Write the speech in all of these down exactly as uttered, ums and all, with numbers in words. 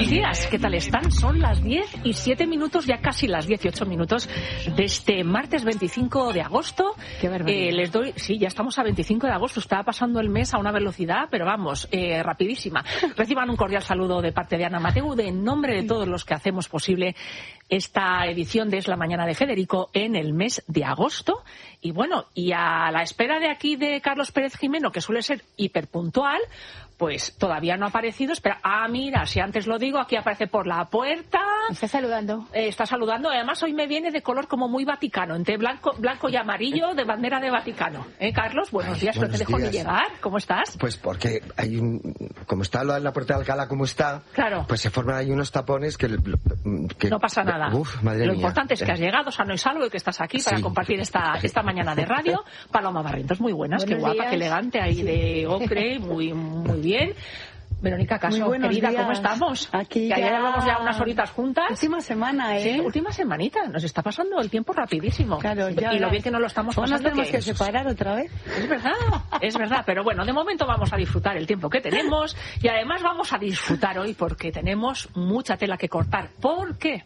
Buenos días, ¿qué tal están? Son las diez y siete minutos, ya casi las dieciocho minutos de este martes veinticinco de agosto. Qué barbaridad. Eh, les doy, sí, ya estamos a veinticinco de agosto, está pasando el mes a una velocidad, pero vamos, eh, rapidísima. Reciban un cordial saludo de parte de Ana Mateu, de en nombre de todos los que hacemos posible esta edición de Es la Mañana de Federico en el mes de agosto. Y bueno, y a la espera de aquí de Carlos Pérez Jimeno, que suele ser hiperpuntual, pues todavía no ha aparecido. Espera, ah, mira, si antes lo digo, aquí aparece por la puerta. Está saludando. Eh, está saludando. Además, hoy me viene de color como muy vaticano, entre blanco, blanco y amarillo, de bandera de Vaticano. ¿Eh, Carlos? Buenos Ay, días, buenos no te dejo días. ni llegar. ¿Cómo estás? Pues porque hay un... Como está la, la puerta de Alcalá como está, Claro. pues se forman ahí unos tapones que... que No pasa nada. Uf, madre Lo mía. importante es que has llegado sano y salvo y que estás aquí para Sí. compartir esta, esta mañana de radio. Paloma Barrientos, muy buenas, Buenos qué guapa, días. qué elegante, ahí Sí. de ocre, muy, muy bien. Verónica Caso, Muy buenos querida, días. ¿cómo estamos? Aquí que ayer ya. llevamos ya unas horitas juntas. Última semana, ¿eh? Sí, última semanita, nos está pasando el tiempo rapidísimo. Claro, ya, y lo ya. bien que no lo estamos ¿O nos pasando. tenemos que separar otra vez? Es verdad, es verdad, pero bueno, de momento vamos a disfrutar el tiempo que tenemos y además vamos a disfrutar hoy porque tenemos mucha tela que cortar. ¿Por qué?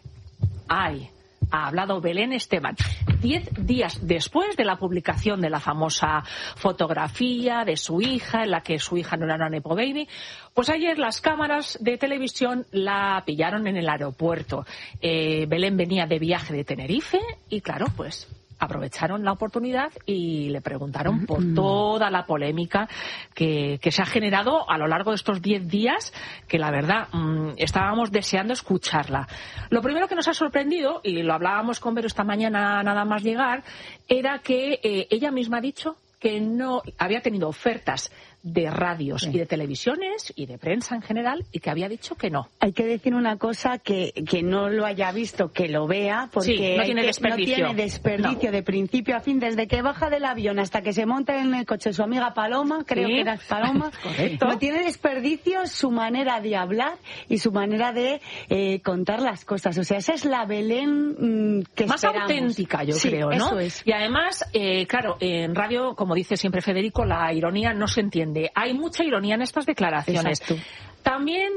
Ay, ha hablado Belén Esteban. Diez días después de la publicación de la famosa fotografía de su hija, en la que su hija no era una nepo baby, pues ayer las cámaras de televisión la pillaron en el aeropuerto. Eh, Belén venía de viaje de Tenerife y claro, pues aprovecharon la oportunidad y le preguntaron por toda la polémica que, que se ha generado a lo largo de estos diez días, que la verdad mmm, estábamos deseando escucharla. Lo primero que nos ha sorprendido, y lo hablábamos con Vero esta mañana nada más llegar, era que eh, ella misma ha dicho que no había tenido ofertas de radios sí. y de televisiones y de prensa en general y que había dicho que no. Hay que decir una cosa, que, que no lo haya visto, que lo vea, porque sí, no, tiene que, desperdicio. no tiene desperdicio no. de principio a fin, desde que baja del avión hasta que se monta en el coche su amiga Paloma, creo sí. que era Paloma, Correcto. No tiene desperdicio su manera de hablar y su manera de eh, contar las cosas. O sea, esa es la Belén mmm, que más esperamos. auténtica, yo sí, creo, ¿no? Eso es. Y además, eh, claro, en radio, como dice siempre Federico, la ironía no se entiende. Hay mucha ironía en estas declaraciones. Exacto. También,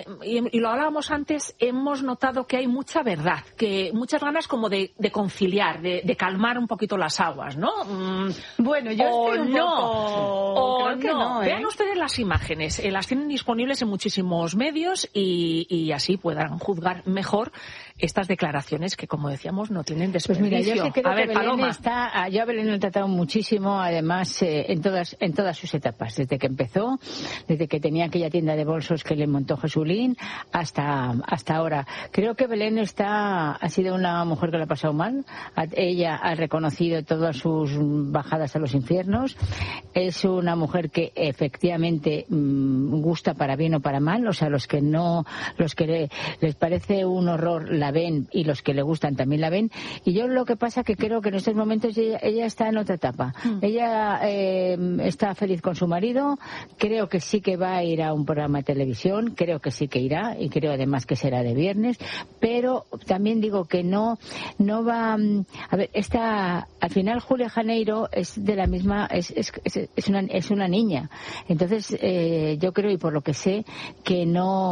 y lo hablábamos antes, hemos notado que hay mucha verdad, que muchas ganas como de, de conciliar, de, de calmar un poquito las aguas, ¿no? Bueno, yo o estoy un no, poco... o Creo que no. no, ¿eh? Vean ustedes las imágenes, eh, las tienen disponibles en muchísimos medios y, y así puedan juzgar mejor estas declaraciones que, como decíamos, no tienen desperdicio. Pues mira, yo sí creo a ver, que Belén Paloma. está, yo a Belén lo he tratado muchísimo, además, eh, en todas en todas sus etapas, desde que empezó, desde que tenía aquella tienda de bolsos que le montó Jesulín, hasta hasta ahora. Creo que Belén está ha sido una mujer que lo ha pasado mal. Ella ha reconocido todas sus bajadas a los infiernos. Es una mujer que efectivamente mmm, gusta para bien o para mal, o sea, los que no, los que le, les parece un horror la ven y los que le gustan también la ven. Y yo lo que pasa que creo que en estos momentos ella, ella está en otra etapa. Mm. Ella eh, está feliz con su marido. Creo que sí que va a ir a un programa de televisión. Creo que sí que irá y creo además que será de viernes. Pero también digo que no, no va. A ver, esta, al final Julia Janeiro es de la misma, es, es, es, es una, es una niña. Entonces eh, yo creo y por lo que sé que no,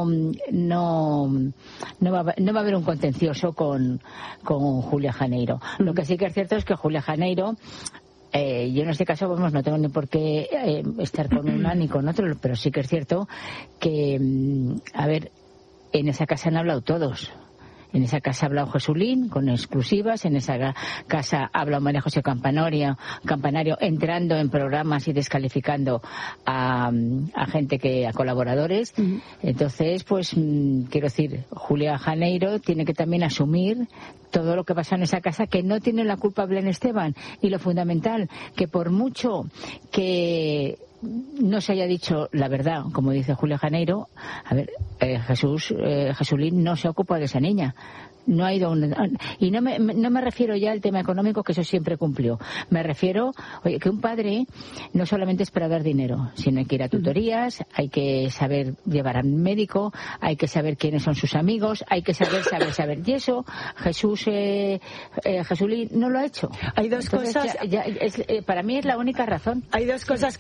no, no va, no va a haber un contención con, con Julia Janeiro. Lo que sí que es cierto es que Julia Janeiro, eh, yo en este caso, vamos, no tengo ni por qué eh, estar con una ni con otro, pero sí que es cierto que, a ver, en esa casa han hablado todos. En esa casa ha hablado Jesulín con exclusivas, en esa casa ha hablado María José Campanario, Campanario entrando en programas y descalificando a, a gente que, a colaboradores. Uh-huh. Entonces, pues quiero decir, Julia Janeiro tiene que también asumir todo lo que pasa en esa casa, que no tiene la culpa Belén Esteban. Y lo fundamental, que por mucho que no se haya dicho la verdad, como dice Julia Janeiro, a ver, eh, Jesús, eh, Jesulín no se ocupa de esa niña. No ha ido un... Y no me, no me refiero ya al tema económico, que eso siempre cumplió. Me refiero, oye, que un padre no solamente es para dar dinero, sino hay que ir a tutorías, hay que saber llevar al médico, hay que saber quiénes son sus amigos, hay que saber, saber, saber. Y eso Jesús, eh, eh, Jesulín no lo ha hecho. Hay dos Entonces, cosas... Ya, ya es, eh, para mí es la única razón. Hay dos cosas que es verdad que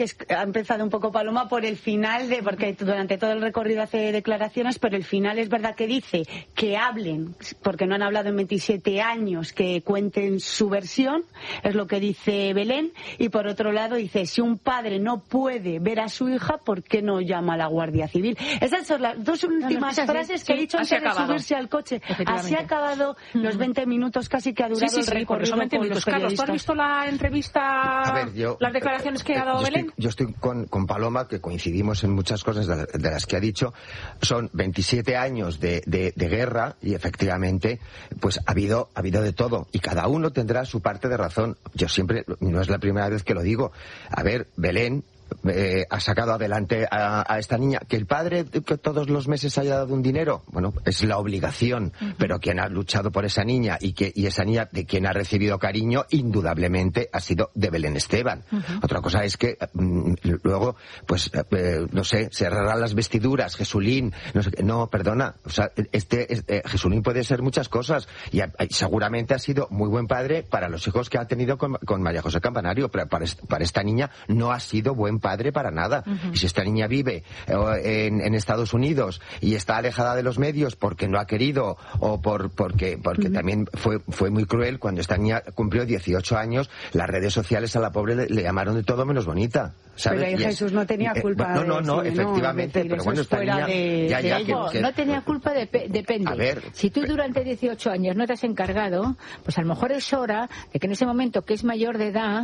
que es, ha empezado un poco Paloma por el final, de porque durante todo el recorrido hace declaraciones, pero el final es verdad que dice que hablen, porque no han hablado en veintisiete años, que cuenten su versión, es lo que dice Belén, y por otro lado dice, si un padre no puede ver a su hija, ¿por qué no llama a la Guardia Civil? Esas son las dos últimas no, no, frases que sí, he dicho antes de subirse al coche. Así ha acabado mm. los veinte minutos casi que ha durado sí, sí, el recorrido sí, con los Carlos, ¿tú has visto la entrevista, a ver, yo, las declaraciones que ha dado yo Belén? Estoy, yo estoy con, con Paloma, que coincidimos en muchas cosas de, de las que ha dicho. Son veintisiete años de, de, de guerra y efectivamente pues ha habido, ha habido de todo y cada uno tendrá su parte de razón. Yo siempre, no es la primera vez que lo digo. A ver, Belén Eh, ha sacado adelante a, a esta niña. Que el padre que todos los meses haya dado un dinero, bueno, es la obligación, uh-huh. pero quien ha luchado por esa niña y que y esa niña de quien ha recibido cariño, indudablemente ha sido de Belén Esteban. Uh-huh. Otra cosa es que mm, luego, pues, eh, no sé, cerrarán las vestiduras, Jesulín, no sé, no, perdona, o sea, este, este Jesulín puede ser muchas cosas y, a, y seguramente ha sido muy buen padre para los hijos que ha tenido con, con María José Campanario, pero para, para esta niña no ha sido buen padre para nada. Uh-huh. Y si esta niña vive eh, en, en Estados Unidos y está alejada de los medios porque no ha querido o por porque porque uh-huh. también fue fue muy cruel cuando esta niña cumplió dieciocho años, las redes sociales a la pobre le, le llamaron de todo menos bonita, ¿sabes? Pero ahí Jesús no tenía culpa. Eh, no, no, no, de, efectivamente, no, decir, pero bueno, esta niña de, ya, ya, de que, que, no tenía culpa, de, depende. A ver, si tú durante dieciocho años no te has encargado, pues a lo mejor es hora de que en ese momento que es mayor de edad,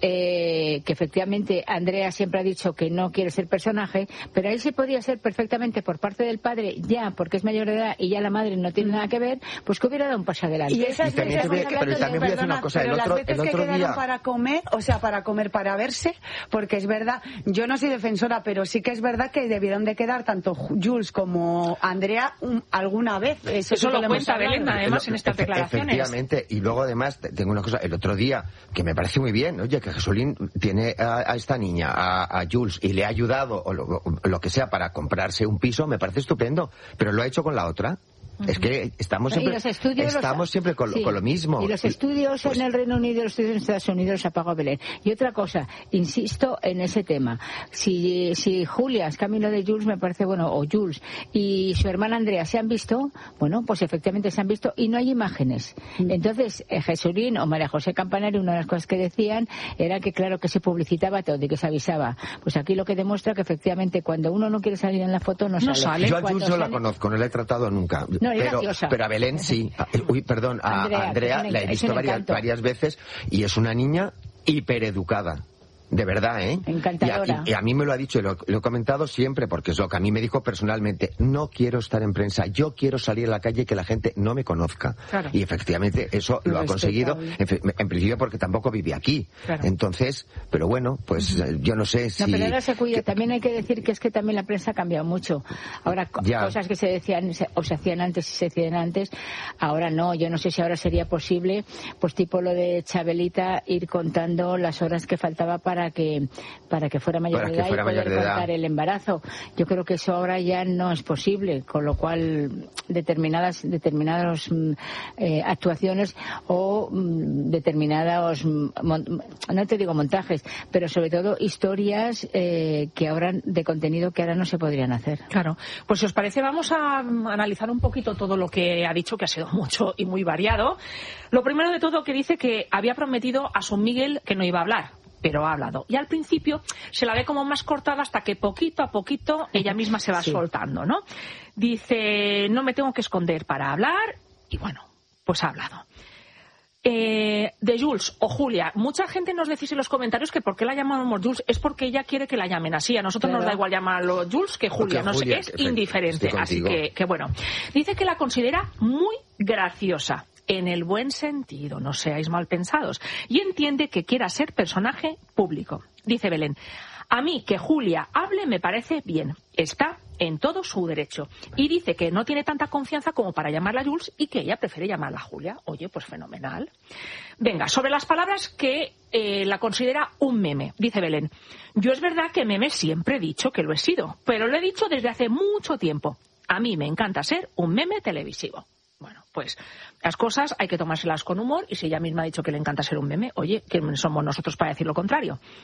eh, que efectivamente Andrea siempre ha dicho que no quiere ser personaje, pero ahí se podía ser perfectamente por parte del padre, ya porque es mayor de edad y ya la madre no tiene nada que ver, pues que hubiera dado un paso adelante. Y esas y también veces, tuve, pero también voy a decir una cosa, pero el otro, las veces el otro que quedaron día para comer, o sea, para comer, para verse, porque es verdad, yo no soy defensora, pero sí que es verdad que debieron de quedar tanto Jules como Andrea um, alguna vez. Eso, Eso lo cuenta Belén, además, en estas declaraciones. Efectivamente, y luego además tengo una cosa, el otro día, que me parece muy bien, oye, que Jesulín tiene a, a esta niña, a, a Jules, y le ha ayudado, o lo, lo que sea, para comprarse un piso, me parece estupendo, pero lo ha hecho con la otra. Uh-huh. Es que estamos siempre, estamos los, siempre con, sí, con lo mismo. Y los estudios pues, en el Reino Unido y los estudios en Estados Unidos los ha pagado Belén. Y otra cosa, insisto en ese tema. Si, si Julia es camino de Jules, me parece bueno, o Jules, y su hermana Andrea se han visto, bueno, pues efectivamente se han visto y no hay imágenes. Uh-huh. Entonces, eh, Jesulín o María José Campanario, una de las cosas que decían era que claro que se publicitaba todo y que se avisaba. Pues aquí lo que demuestra que efectivamente cuando uno no quiere salir en la foto no, no sale. sale. Yo a Jules no la conozco, no la he tratado nunca. No, pero, pero a Belén sí. Uy, perdón, a Andrea, Andrea la he visto varias, varias veces y es una niña hipereducada. De verdad, ¿eh? Encantadora. Y a, y, y a mí me lo ha dicho, y lo, lo he comentado siempre, porque es lo que a mí me dijo personalmente. No quiero estar en prensa, yo quiero salir a la calle y que la gente no me conozca. Claro. Y efectivamente eso lo, lo ha conseguido, en, en principio porque tampoco vive aquí. Claro. Entonces, pero bueno, pues uh-huh. yo no sé si... No, pero ahora se cuida. Que... También hay que decir que es que también la prensa ha cambiado mucho. Ahora, ya. cosas que se decían o se hacían antes y se hacían antes, ahora no. Yo no sé si ahora sería posible, pues tipo lo de Chabelita, ir contando las horas que faltaba para que para que fuera mayor para de edad y poder contar edad. el embarazo. Yo creo que eso ahora ya no es posible, con lo cual determinadas determinadas eh, actuaciones o mm, determinados mon, no te digo montajes, pero sobre todo historias eh, que ahora de contenido que ahora no se podrían hacer. Claro. Pues si os parece vamos a analizar un poquito todo lo que ha dicho, que ha sido mucho y muy variado. Lo primero de todo, que dice que había prometido a Son Miguel que no iba a hablar, pero ha hablado. Y al principio se la ve como más cortada hasta que poquito a poquito ella misma se va sí. soltando, ¿no? Dice, no me tengo que esconder para hablar, y bueno, pues ha hablado. Eh, de Jules o Julia, mucha gente nos decís en los comentarios que por qué la llamamos Jules es porque ella quiere que la llamen así. A nosotros claro. nos da igual llamarlo Jules que Julia, no sé, es indiferente. Así que, que bueno, dice que la considera muy graciosa. En el buen sentido, no seáis mal pensados, y entiende que quiera ser personaje público. Dice Belén, a mí que Julia hable me parece bien, está en todo su derecho, y dice que no tiene tanta confianza como para llamarla Jules y que ella prefiere llamarla Julia. Oye, pues fenomenal. Venga, sobre las palabras que eh, la considera un meme, dice Belén, yo es verdad que meme siempre he dicho que lo he sido, pero lo he dicho desde hace mucho tiempo. A mí me encanta ser un meme televisivo. Bueno, pues las cosas hay que tomárselas con humor y si ella misma ha dicho que le encanta ser un meme, oye, ¿quién somos nosotros para decir lo contrario?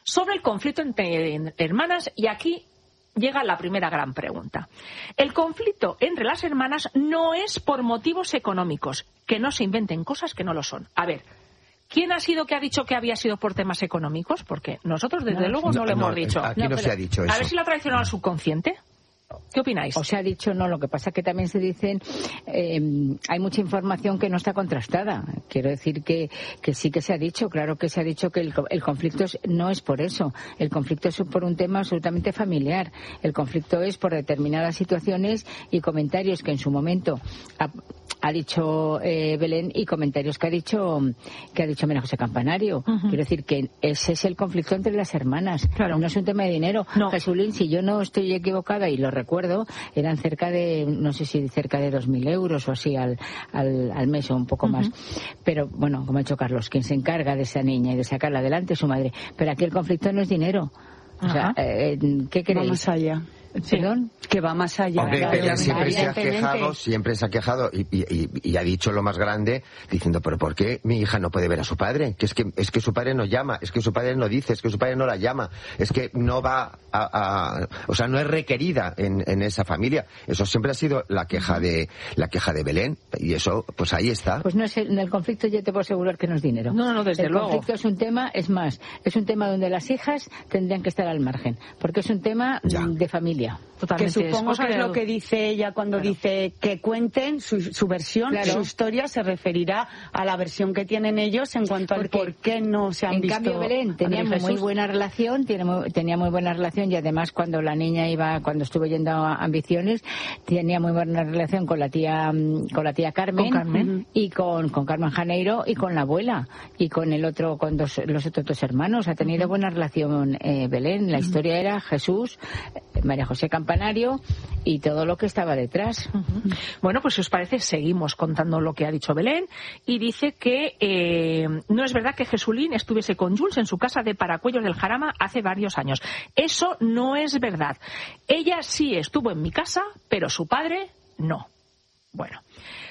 sobre el conflicto entre hermanas, y aquí llega la primera gran pregunta. El conflicto entre las hermanas no es por motivos económicos, que no se inventen cosas que no lo son. A ver, ¿quién ha sido que ha dicho que había sido por temas económicos? Porque nosotros, desde no, luego, no, no lo hemos no, dicho. Aquí no, no se ha dicho eso. A ver si lo ha traicionado al subconsciente. ¿Qué opináis? O se ha dicho no, lo que pasa es que también se dicen, eh, hay mucha información que no está contrastada. Quiero decir que, que sí que se ha dicho, claro que se ha dicho que el, el conflicto es, no es por eso. El conflicto es por un tema absolutamente familiar. El conflicto es por determinadas situaciones y comentarios que en su momento ha, ha dicho eh, Belén y comentarios que ha dicho que ha dicho María José Campanario. Uh-huh. Quiero decir que ese es el conflicto entre las hermanas. Claro. No es un tema de dinero. No. Jesulín, si yo no estoy equivocada y lo recuerdo, eran cerca de, no sé si cerca de dos mil euros o así al, al, al mes o un poco uh-huh. más. Pero bueno, como ha dicho Carlos, quien se encarga de esa niña y de sacarla adelante es su madre. Pero aquí el conflicto no es dinero. O uh-huh. sea, eh, ¿qué queréis? Vamos allá. ¿Perdón? Que va más allá. Hombre, claro, ella siempre se ha quejado, siempre se ha quejado y, y, y ha dicho lo más grande, diciendo, pero ¿por qué mi hija no puede ver a su padre? Que es que es que su padre no llama, es que su padre no dice, es que su padre no la llama, es que no va a, a o sea, no es requerida en, en esa familia. Eso siempre ha sido la queja de la queja de Belén y eso, pues ahí está. Pues no es el, en el conflicto, yo te puedo asegurar que no es dinero. No, no, desde el luego. El conflicto es un tema, es más, es un tema donde las hijas tendrían que estar al margen, porque es un tema ya. de familia. Totalmente. Que supongo es que es lo que dice ella cuando claro. dice que cuenten su, su versión, claro. su historia se referirá a la versión que tienen ellos en cuanto al por qué no se han en visto. En cambio, Belén tenía muy buena relación, tiene muy, tenía muy buena relación y además cuando la niña iba, cuando estuvo yendo a Ambiciones, tenía muy buena relación con la tía, con la tía Carmen, ¿Con Carmen? y con, con Carmen Janeiro y con la abuela y con el otro, con dos, los otros dos hermanos. Ha tenido uh-huh. buena relación eh, Belén. La uh-huh. historia era Jesús, María José Campanario y todo lo que estaba detrás. Uh-huh. Bueno, pues si os parece, seguimos contando lo que ha dicho Belén y dice que eh, no es verdad que Jesulín estuviese con Jules en su casa de Paracuellos del Jarama hace varios años. Eso no es verdad. Ella sí estuvo en mi casa, pero su padre no. Bueno,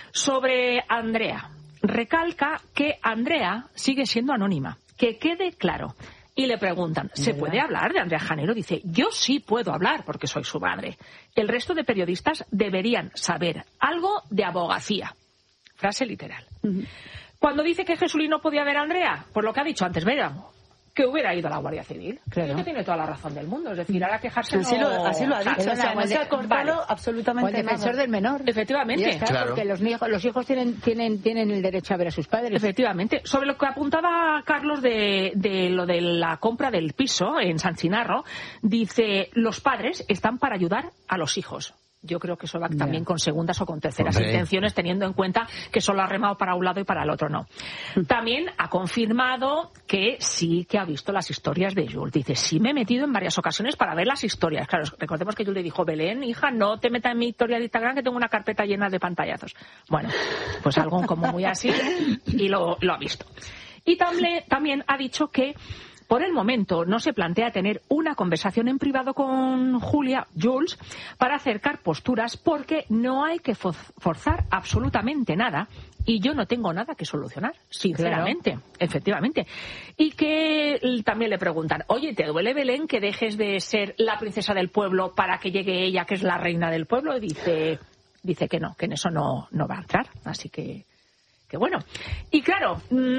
sobre Andrea, recalca que Andrea sigue siendo anónima. Que quede claro. Y le preguntan, ¿se puede hablar de Andrea Janeiro? Dice, yo sí puedo hablar porque soy su madre. El resto de periodistas deberían saber algo de abogacía. Frase literal. Uh-huh. Cuando dice que Jesulín no podía ver a Andrea, por lo que ha dicho antes, verán, que hubiera ido a la Guardia Civil. Claro. Que tiene toda la razón del mundo. Es decir, ahora quejarse así no... Lo, así lo ha dicho. O sea, o sea no se ha cortado vale. absolutamente nada. O el defensor del menor. Efectivamente. Está, claro. Porque los hijos, los hijos tienen, tienen, tienen el derecho a ver a sus padres. Efectivamente. Sobre lo que apuntaba Carlos de, de lo de la compra del piso en San Chinarro, dice, los padres están para ayudar a los hijos. Yo creo que eso va también yeah. con segundas o con terceras Hombre. intenciones, teniendo en cuenta que solo ha remado para un lado y para el otro no. También ha confirmado que sí que ha visto las historias de Jules. Dice, sí me he metido en varias ocasiones para ver las historias. Claro, recordemos que Jules le dijo, Belén, hija, no te metas en mi historia de Instagram que tengo una carpeta llena de pantallazos. Bueno, pues algo como muy así y lo, lo ha visto. Y también, también ha dicho que por el momento no se plantea tener una conversación en privado con Julia, Jules, para acercar posturas porque no hay que forzar absolutamente nada y yo no tengo nada que solucionar, sinceramente, claro. efectivamente. Y que también le preguntan, oye, ¿te duele, Belén, que dejes de ser la princesa del pueblo para que llegue ella, que es la reina del pueblo? Y dice, dice que no, que en eso no, no va a entrar, así que... Que bueno. Y claro,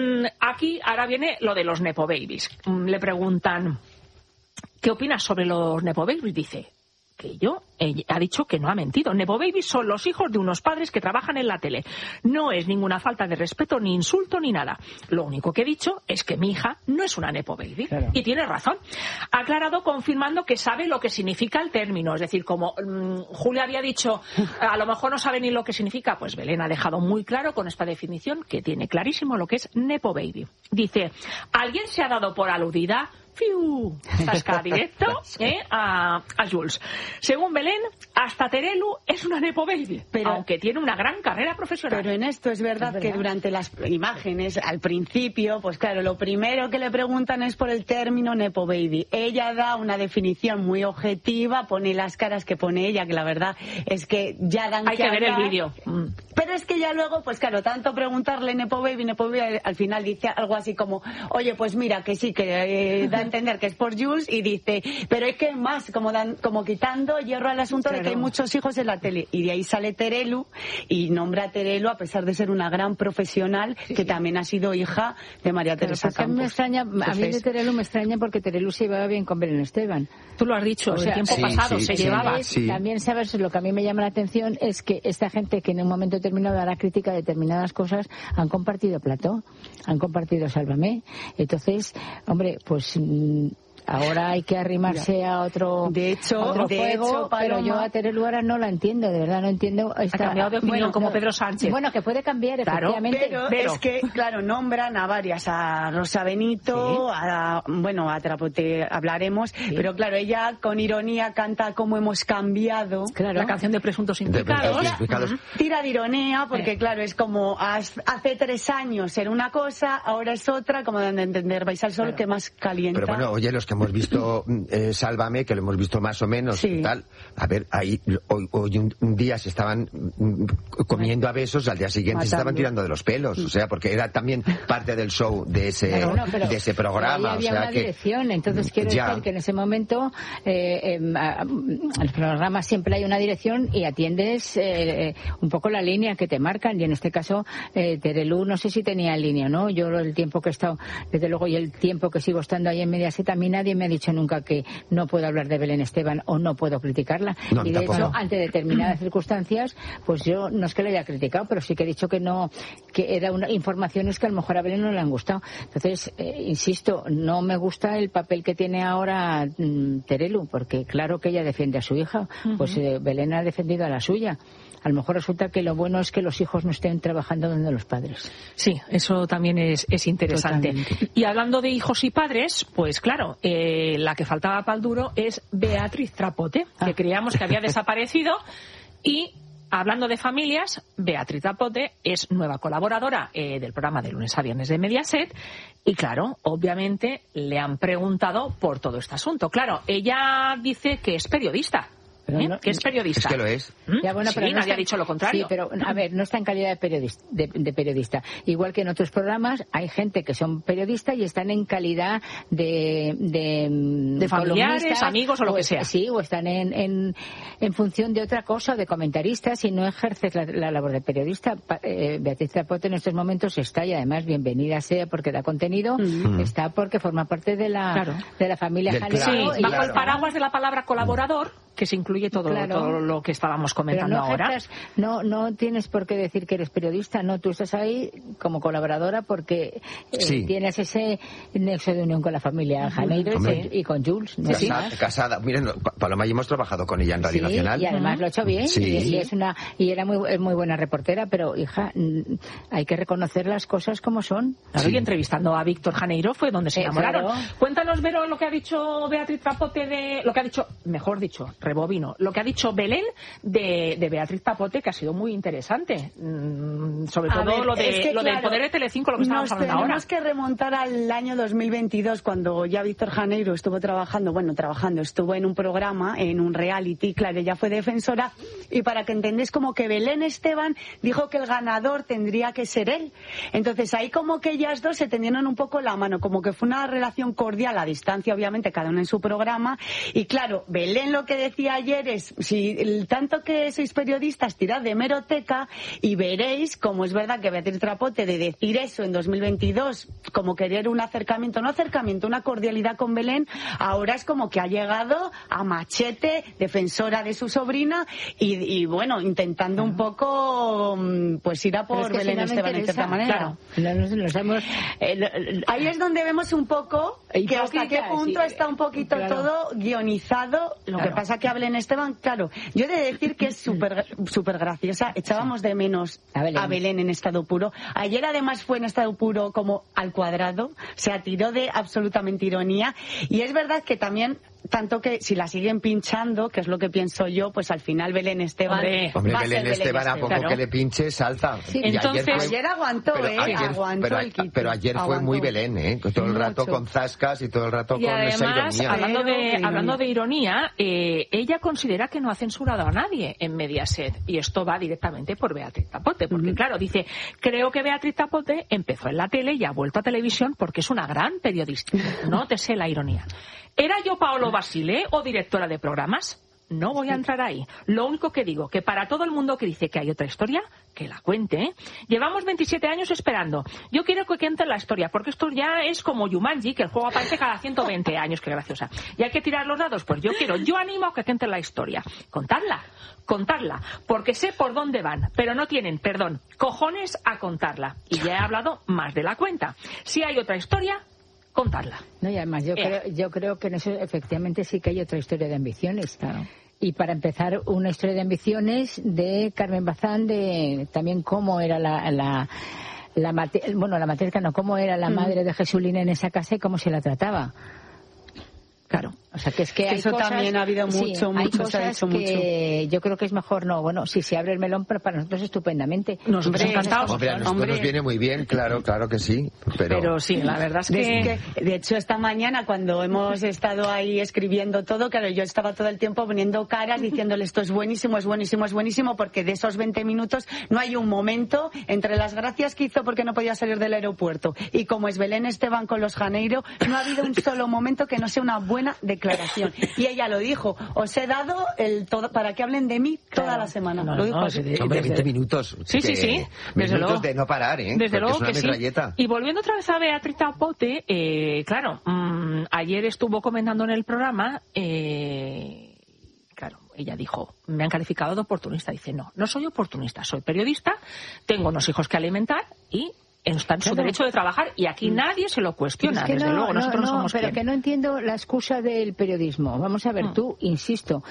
aquí ahora viene lo de los Nepo Babies. Le preguntan, ¿qué opinas sobre los Nepo Babies? Dice que yo, ella ha dicho que no ha mentido. Nepo Babies son los hijos de unos padres que trabajan en la tele. No es ninguna falta de respeto, ni insulto, ni nada. Lo único que he dicho es que mi hija no es una Nepo Baby. Claro. Y tiene razón. Ha aclarado confirmando que sabe lo que significa el término. Es decir, como um, Julia había dicho, a lo mejor no sabe ni lo que significa, pues Belén ha dejado muy claro con esta definición que tiene clarísimo lo que es Nepo Baby. Dice, ¿alguien se ha dado por aludida? ¡Fiu! Tasca directo ¿eh? a, a Jules. Según Belén, hasta Terelu es una Nepo Baby, pero, aunque tiene una gran carrera profesional. Pero en esto es verdad, es verdad que durante las imágenes, al principio, pues claro, lo primero que le preguntan es por el término Nepo Baby. Ella da una definición muy objetiva, pone las caras que pone ella, que la verdad es que ya dan Hay que, que ver el vídeo. Mm. Pero es que ya luego, pues claro, tanto preguntarle Nepo Baby, Nepo Baby, al final dice algo así como, oye, pues mira, que sí, que eh, dan entender que es por Jules y dice, pero es que más, como dan, como quitando hierro al asunto claro. de que hay muchos hijos en la tele. Y de ahí sale Terelu y nombra a Terelu a pesar de ser una gran profesional sí, que sí. también ha sido hija de María claro, Teresa Campos. Me extraña, Entonces, a mí de Terelu me extraña porque Terelu se llevaba bien con Belén Esteban. Tú lo has dicho, o sea, el tiempo sí, pasado sí, se sí, llevaba. Sí. También sabes, lo que a mí me llama la atención es que esta gente que en un momento determinado hará crítica a determinadas cosas han compartido plató, han compartido Sálvame. Entonces, hombre, pues ahora hay que arrimarse a otro, de hecho, a otro de juego, hecho, Paloma, pero yo a Terelu ahora no la entiendo, de verdad no entiendo. Esta, ha cambiado de opinión bueno, como Pedro Sánchez. Bueno, que puede cambiar, claro, efectivamente. Pero, pero es que, claro, nombran a varias, a Rosa Benito, sí. a, bueno, a Trapote hablaremos, sí. pero claro, ella con ironía canta cómo hemos cambiado. Claro. La canción de Presuntos Implicados. De implicados. Uh-huh. Tira de ironía, porque eh. claro, es como hace tres años era una cosa, ahora es otra, como de entender, vais al sol claro. que más calienta. Pero bueno, oye, los que hemos visto eh, Sálvame, que lo hemos visto más o menos sí. y tal, a ver, ahí hoy, hoy un, un día se estaban comiendo a besos, al día siguiente Matando. se estaban tirando de los pelos, o sea, porque era también parte del show de ese, claro, no, pero, de ese programa. Había o sea una que, dirección, entonces quiero ya. decir que en ese momento eh, eh, el programa siempre hay una dirección y atiendes eh, un poco la línea que te marcan, y en este caso eh, Terelu no sé si tenía línea, ¿no? Yo el tiempo que he estado, desde luego, y el tiempo que sigo estando ahí en Mediaset, a mí nadie me ha dicho nunca que no puedo hablar de Belén Esteban o no puedo criticarla. No, y de tampoco. hecho, ante determinadas circunstancias, pues yo no es que la haya criticado, pero sí que he dicho que no, que eran una, informaciones que a lo mejor a Belén no le han gustado. Entonces, eh, insisto, no me gusta el papel que tiene ahora mm, Terelu, porque claro que ella defiende a su hija, uh-huh. pues eh, Belén ha defendido a la suya. A lo mejor resulta que lo bueno es que los hijos no estén trabajando donde los padres. Sí, eso también es, es interesante. Totalmente. Y hablando de hijos y padres, pues claro, eh, la que faltaba para el duro es Beatriz Trapote, ah. que creíamos que había desaparecido. Y hablando de familias, Beatriz Trapote es nueva colaboradora eh, del programa de lunes a viernes de Mediaset. Y claro, obviamente le han preguntado por todo este asunto. Claro, ella dice que es periodista. ¿Eh? No, que es periodista. Es que lo es. ¿Mm? Ya, bueno, sí, pero no nadie está, ha dicho lo contrario. Sí, pero a ver, no está en calidad de periodista, de, de periodista. Igual que en otros programas hay gente que son periodistas y están en calidad de de, de familiares, amigos o lo o que sea. Sí, o están en, en en función de otra cosa, de comentaristas, y no ejerces la, la labor de periodista. Eh, Beatriz Trapote en estos momentos está, y además bienvenida sea porque da contenido, mm. está porque forma parte de la claro. de la familia Jaleo. Claro, sí, bajo claro. el paraguas de la palabra colaborador, que se incluye todo, claro. todo lo que estábamos comentando no ahora. Ejerces, no, no tienes por qué decir que eres periodista, no, tú estás ahí como colaboradora porque eh, sí. tienes ese nexo de unión con la familia Janeiro uh-huh. y, y con Jules. ¿no? Sí. Casada, casada. Miren, Paloma y hemos trabajado con ella en Radio sí, Nacional. Y además uh-huh. lo ha hecho bien, sí. y, y es una y era muy muy buena reportera, pero hija, hay que reconocer las cosas como son. Claro, sí. Y entrevistando a Víctor Janeiro fue donde se enamoraron. Claro. Cuéntanos, Vero, lo que ha dicho Beatriz Trapote de... Lo que ha dicho, mejor dicho, rebobino, lo que ha dicho Belén de, de Beatriz Trapote, que ha sido muy interesante. Mm, sobre todo ver, lo, de, es que, lo claro, del poder de Telecinco, lo que estábamos hablando ahora. Tenemos que remontar al año dos mil veintidós, cuando ya Víctor Janeiro estuvo trabajando, bueno, trabajando, estuvo en un programa, en un reality, claro, ella fue defensora, y para que entendáis, como que Belén Esteban dijo que el ganador tendría que ser él. Entonces ahí como que ellas dos se tendieron un poco la mano, como que fue una relación cordial a distancia, obviamente, cada una en su programa. Y claro, Belén lo que decía ayer es, si tanto que sois periodistas, tirad de hemeroteca y veréis cómo es verdad que Beatriz Trapote, de decir eso en dos mil veintidós, como querer un acercamiento, no acercamiento, una cordialidad con Belén, ahora es como que ha llegado a machete, defensora de su sobrina, y, y bueno, intentando un poco pues ir a por es que Belén Esteban de cierta manera. Claro. Nos, nos hemos, eh, lo, lo, ahí es donde vemos un poco que hasta qué punto sí, está un poquito claro. todo guionizado. Lo claro. que pasa que a Belén Esteban, claro, yo he de decir que es súper super graciosa. Echábamos de menos a Belén. a Belén en estado puro. Ayer además fue en estado puro como al cuadrado, se tiró de absolutamente ironía, y es verdad que también, tanto que si la siguen pinchando, que es lo que pienso yo, pues al final Belén Esteban... Hombre, Hombre va Belén, Belén Esteban, a poco claro. que le pinche, salta. Sí. Entonces, ayer, fue, ayer aguantó, pero ¿eh? Ayer, aguantó pero, el quito. pero ayer aguantó. fue muy Belén, ¿eh? Todo el rato Mucho. con zasca rascas y todo el rato y con además, esa ironía. Hablando de, Ironía. hablando de ironía, eh, ella considera que no ha censurado a nadie en Mediaset. Y esto va directamente por Beatriz Tapote. Porque, uh-huh. claro, dice, creo que Beatriz Tapote empezó en la tele y ha vuelto a televisión porque es una gran periodista. Nótese la ironía. ¿Era yo Paolo Basile o directora de programas? No voy a entrar ahí. Lo único que digo, que para todo el mundo que dice que hay otra historia, que la cuente. ¿eh? Llevamos veintisiete años esperando. Yo quiero que cuente la historia, porque esto ya es como Jumanji, que el juego aparece cada ciento veinte años, qué graciosa. Y hay que tirar los dados, pues yo quiero, yo animo a que cuente la historia. Contarla, contarla, porque sé por dónde van, pero no tienen, perdón, cojones a contarla. Y ya he hablado más de la cuenta. Si hay otra historia, contarla. No, y además yo, eh. creo, yo creo que en eso efectivamente sí que hay otra historia de ambiciones. Claro. Y para empezar, una historia de ambiciones de Carmen Bazán, de también cómo era la... la la mater, bueno, la materna no, cómo era la mm. madre de Jesulín en esa casa y cómo se la trataba. Claro, o sea que es que hay eso cosas, también ha habido mucho, sí, mucho, hay cosas se ha dicho que mucho. Yo creo que es mejor no, bueno, si se abre el melón, pero para nosotros estupendamente. Nosotros encantados. Hombre, a nosotros Hombre. nos viene muy bien, claro, claro que sí. Pero, Pero sí, la verdad es que... De, que... de hecho, esta mañana cuando hemos estado ahí escribiendo todo, claro, yo estaba todo el tiempo poniendo caras diciéndole esto es buenísimo, es buenísimo, es buenísimo, porque de esos veinte minutos no hay un momento entre las gracias que hizo porque no podía salir del aeropuerto y como es Belén Esteban con los Janeiro, no ha habido un solo momento que no sea una buena declaración. Y ella lo dijo, os he dado el todo para que hablen de mí toda claro. la semana. No, lo dijo no, así. sí, Hombre, veinte minutos. Sí, sí, sí. Desde Minutos luego. de no parar, ¿eh? Desde Porque luego es una que metralleta. sí. Y volviendo otra vez a Beatriz Tapote, eh, claro, mmm, ayer estuvo comentando en el programa, eh, claro, ella dijo, me han calificado de oportunista. Dice, no, no soy oportunista, soy periodista, tengo unos hijos que alimentar y... está en su Claro. derecho de trabajar y aquí nadie se lo cuestiona, es que desde no, luego, nosotros no, no, somos pero quien. que no entiendo la excusa del periodismo. Vamos a ver, mm. tú, insisto,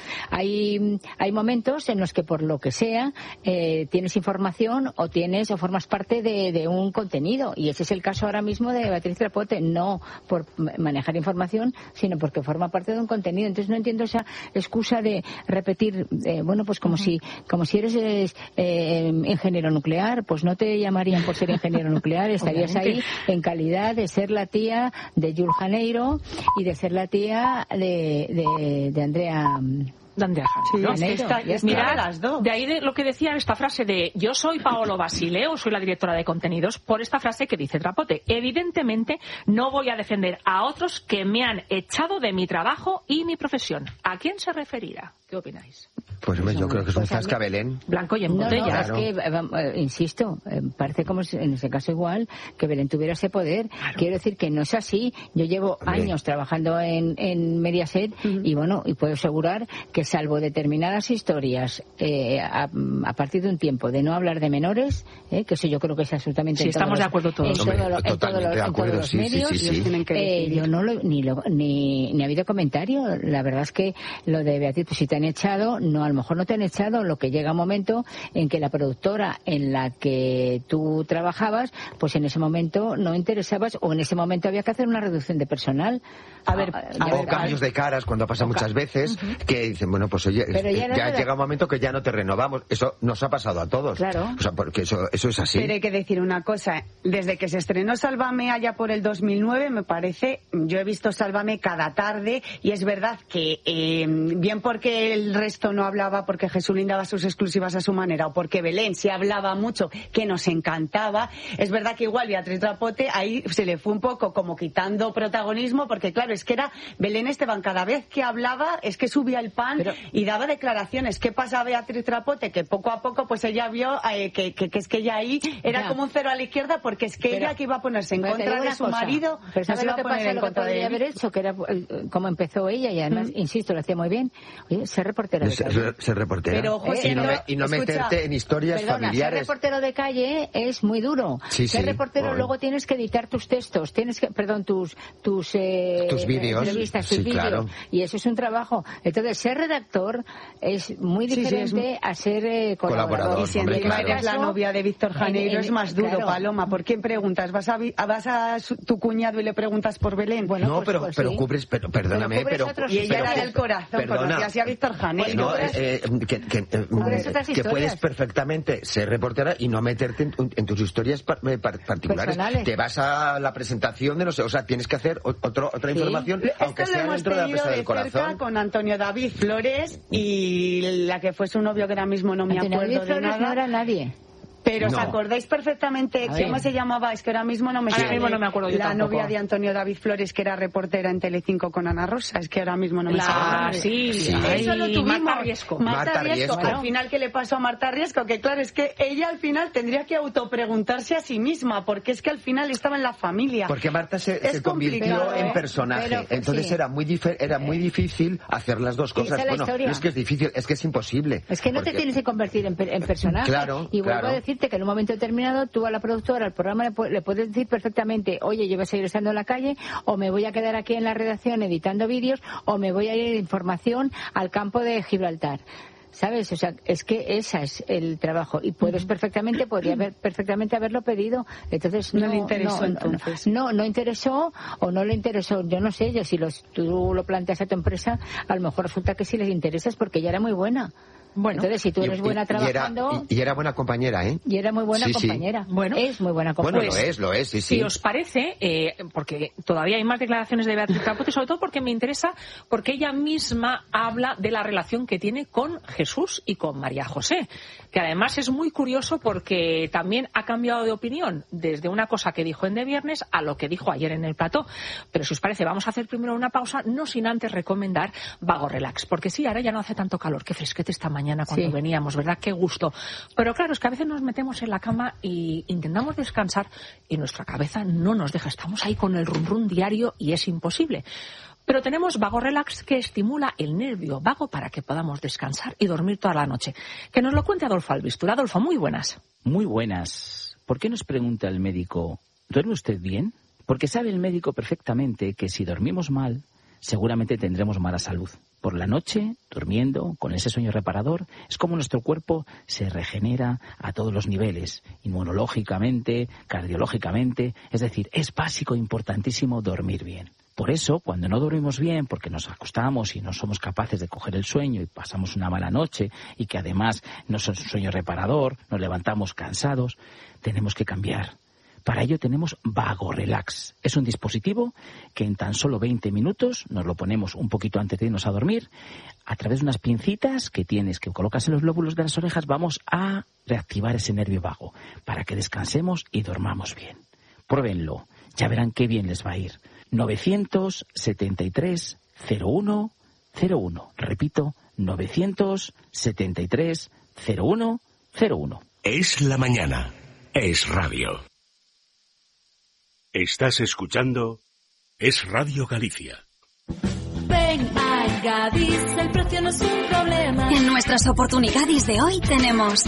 hay hay momentos en los que por lo que sea eh, tienes información o tienes o formas parte de, de un contenido y ese es el caso ahora mismo de Beatriz Tapote, no por manejar información, sino porque forma parte de un contenido. Entonces no entiendo esa excusa de repetir, eh, bueno, pues como uh-huh. si como si eres eh, ingeniero nuclear, pues no te llamarían por ser ingeniero nuclear. Nuclear, estarías ahí en calidad de ser la tía de Jules Janeiro y de ser la tía de, de, de Andrea de Andrea Janeiro. Sí, es que está, es Mirad, las dos. De ahí de lo que decía esta frase de yo soy Paolo Basile o soy la directora de contenidos, por esta frase que dice Tapote. Evidentemente no voy a defender a otros que me han echado de mi trabajo y mi profesión. ¿A quién se referirá? ¿Qué opináis? Pues hombre, yo creo que es un pues cascabelén. Blanco y en no, botella. No, Claro. es que, eh, insisto, eh, parece como si, en ese caso igual, que Belén tuviera ese poder. Claro. Quiero decir que no es así. Yo llevo hombre. años trabajando en, en Mediaset uh-huh. y bueno, y puedo asegurar que salvo determinadas historias, eh, a, a partir de un tiempo de no hablar de menores, eh, que eso yo creo que es absolutamente... Sí, en estamos todos de acuerdo todos. En, Hombre, todo lo, en, todos los, de acuerdo, en todos los sí, medios. Sí, sí, sí. Eh, yo no lo, ni, lo, ni, ni ha habido comentario. La verdad es que lo de Beatriz, pues si te han echado, no, a lo mejor no te han echado, lo que llega un momento en que la productora en la que tú trabajabas, pues en ese momento no interesabas o en ese momento había que hacer una reducción de personal. A ver, a, a o ver, cambios de caras cuando pasa muchas veces uh-huh. que dicen, bueno, pues oye, Pero ya, ya no llega un momento que ya no te renovamos. Eso nos ha pasado a todos. Claro. O sea, porque eso, eso es así. Pero hay que decir una cosa, desde que se estrenó Sálvame allá por el dos mil nueve, me parece, yo he visto Sálvame cada tarde y es verdad que eh, bien porque el resto no hablaba, porque Jesulín daba sus exclusivas a su manera o porque Belén se hablaba mucho, que nos encantaba, es verdad que igual Beatriz Tapote ahí se le fue un poco como quitando protagonismo, porque claro, es que era Belén Esteban, cada vez que hablaba es que subía el pan Pero... y daba declaraciones. ¿Qué pasa Beatriz Tapote? Que poco a poco pues ella vio eh, que, que, que es que ella ahí era ya. como un cero a la izquierda, porque es que Pero... ella que iba a ponerse en contra de su cosa. marido, Pero ¿sabes no lo que pasa? Lo que podría haber hecho, que era como empezó ella y además, mm. insisto, lo hacía muy bien. Oye, ser reportera de calle. Ser, ser reportera. Pero, José, y no, no, y no escucha, meterte en historias perdona, familiares. Ser reportero de calle es muy duro. Sí, ser sí, reportero bueno. luego tienes que editar tus textos, tienes que, perdón, tus tus eh, tus vídeos, entrevistas, tus sí, vídeos, claro. y eso es un trabajo. Entonces, ser redactor es muy diferente sí, sí, es... a ser eh, colaborador. colaborador. Y si hombre, encima claro. eres la novia de Víctor Janeiro, en, en, es más duro, claro. Paloma. ¿Por quién preguntas? ¿Vas a, vas a su, tu cuñado y le preguntas por Belén? Bueno, no, pues, pero, pues, pero sí. cubres, pero, perdóname, pero, pero, y ella pero era del corazón, perdona, conocías a Víctor Janeiro. no, pues, eh, que, que, eh, que puedes perfectamente ser reportera y no meterte en, en tus historias par, par, particulares. Personales. Te vas a la presentación de no sé, o sea, tienes que hacer otro, otra sí. información, Esto aunque sea dentro de la pesa del corazón. Con Antonio David Flores y la que fue su novio, que ahora mismo no me Antonio acuerdo David de Flores nada. No era nadie. Pero no. ¿os acordáis perfectamente cómo se llamaba? Es que ahora mismo no me Ahora mismo no me acuerdo yo La tampoco. novia de Antonio David Flores, que era reportera en Telecinco con Ana Rosa. Es que ahora mismo no me La... acuerdo. Sí, sí. Eso lo tuvimos. Marta Riesco. Marta, Marta Riesco. Riesco. Al final, ¿qué le pasó a Marta Riesco? Que claro, es que ella al final tendría que autopreguntarse a sí misma, porque es que al final estaba en la familia. Porque Marta se, Es se convirtió complicado, en ¿eh? personaje. Pero, Entonces sí. era muy dif- era muy difícil hacer las dos Esa cosas. es la Bueno, historia. no es que es difícil, es que es imposible. Es que no Porque- te tienes que convertir en, per- en personaje. Claro, y vuelvo claro. a decirte que en un momento determinado tú a la productora, al programa, le, pu- le puedes decir perfectamente, oye, yo voy a seguir estando en la calle, o me voy a quedar aquí en la redacción editando vídeos, o me voy a ir de información al campo de Gibraltar. ¿Sabes? O sea, es que ese es el trabajo. Y puedes perfectamente, podría haber perfectamente haberlo pedido. Entonces, no, No le interesó, no, entonces. No, no interesó o no le interesó. Yo no sé, yo si los, tú lo planteas a tu empresa, a lo mejor resulta que sí les interesas porque ella era muy buena. Bueno, entonces, si tú eres Y- buena y- trabajando... Y era, y, y era buena compañera, ¿eh? Y era muy buena Sí, sí. compañera. Bueno. Es muy buena Bueno, compañera. lo es, lo es, sí, sí. Si os parece, eh, porque todavía hay más declaraciones de Beatriz Capote, sobre todo porque me interesa, porque ella misma habla de la relación que tiene con Jesús y con María José, que además es muy curioso porque también ha cambiado de opinión desde una cosa que dijo en De Viernes a lo que dijo ayer en el plató. Pero si os parece, vamos a hacer primero una pausa, no sin antes recomendar Vago Relax, porque sí, ahora ya no hace tanto calor, qué fresquete esta mañana cuando Sí. veníamos, ¿verdad? Qué gusto. Pero claro, es que a veces nos metemos en la cama y intentamos descansar y nuestra cabeza no nos deja. Estamos ahí con el rum rum diario y es imposible. Pero tenemos Vago Relax, que estimula el nervio vago para que podamos descansar y dormir toda la noche. Que nos lo cuente Adolfo Albistur. Adolfo, muy buenas. Muy buenas. ¿Por qué nos pregunta el médico, ¿duerme usted bien? Porque sabe el médico perfectamente que si dormimos mal, seguramente tendremos mala salud. Por la noche, durmiendo, con ese sueño reparador, es como nuestro cuerpo se regenera a todos los niveles, inmunológicamente, cardiológicamente, es decir, es básico, importantísimo dormir bien. Por eso, cuando no dormimos bien, porque nos acostamos y no somos capaces de coger el sueño y pasamos una mala noche y que además no es un sueño reparador, nos levantamos cansados, tenemos que cambiar. Para ello tenemos Vago Relax. Es un dispositivo que en tan solo veinte minutos nos lo ponemos un poquito antes de irnos a dormir. A través de unas pincitas que tienes, que colocas en los lóbulos de las orejas, vamos a reactivar ese nervio vago para que descansemos y dormamos bien. Pruébenlo, ya verán qué bien les va a ir. novecientos setenta y tres cero uno cero uno. Repito, novecientos setenta y tres cero uno cero uno. Es la mañana. Es radio. Estás escuchando Es Radio Galicia. Ven a Gadis, el precio no es un problema. En nuestras oportunidades de hoy tenemos...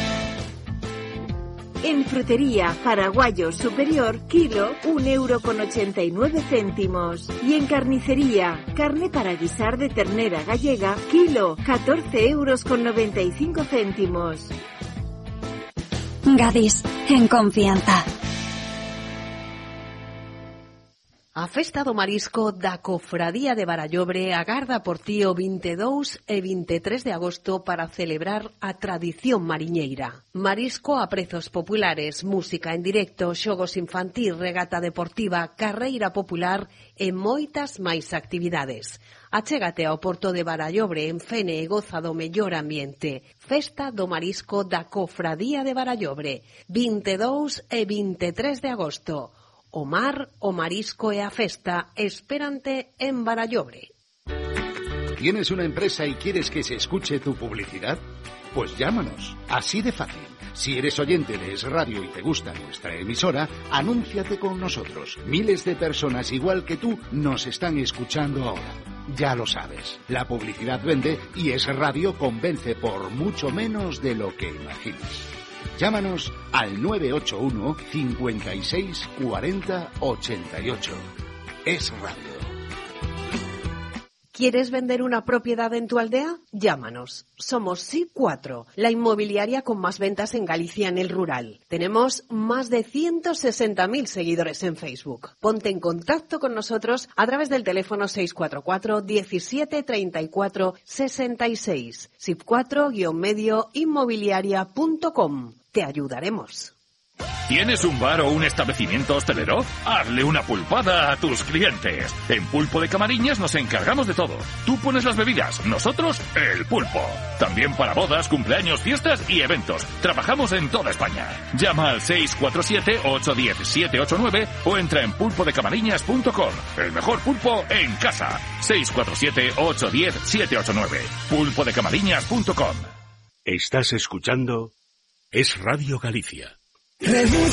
En frutería Paraguayo Superior, kilo, un euro con ochenta y nueve céntimos. Y en carnicería, carne para guisar de ternera gallega, kilo, catorce euros con noventa y cinco céntimos. Gadis, en confianza. A festa do marisco da Cofradía de Barallobre agarda por ti o vinte e dous e vinte e tres de agosto para celebrar a tradición mariñeira. Marisco a prezos populares, música en directo, xogos infantil, regata deportiva, carreira popular e moitas máis actividades. Achégate ao Porto de Barallobre en Fene e goza do mellor ambiente. Festa do marisco da Cofradía de Barallobre, vinte e dous e vinte e tres de agosto. O mar, o marisco e a festa espérante en Barallobre. ¿Tienes una empresa y quieres que se escuche tu publicidad? Pues llámanos, así de fácil. Si eres oyente de Es Radio y te gusta nuestra emisora, anúnciate con nosotros. Miles de personas igual que tú nos están escuchando ahora. Ya lo sabes, la publicidad vende y Es Radio convence por mucho menos de lo que imaginas. Llámanos al nueve ocho uno, cincuenta y seis, cuarenta, ochenta y ocho. Es Radio. ¿Quieres vender una propiedad en tu aldea? Llámanos. Somos S I cuatro, la inmobiliaria con más ventas en Galicia en el rural. Tenemos más de ciento sesenta mil seguidores en Facebook. Ponte en contacto con nosotros a través del teléfono seis cuatro cuatro, diecisiete, treinta y cuatro, sesenta y seis. S I cuatro guion medio inmobiliaria punto com. Te ayudaremos. ¿Tienes un bar o un establecimiento hostelero? Hazle una pulpada a tus clientes. En Pulpo de Camariñas nos encargamos de todo. Tú pones las bebidas, nosotros el pulpo. También para bodas, cumpleaños, fiestas y eventos. Trabajamos en toda España. Llama al seis cuatro siete, ocho uno cero, siete ocho nueve o entra en pulpo de camariñas punto com. El mejor pulpo en casa. seis cuatro siete, ocho uno cero, siete ocho nueve. pulpo de camariñas punto com. Estás escuchando Es Radio Galicia. Reduce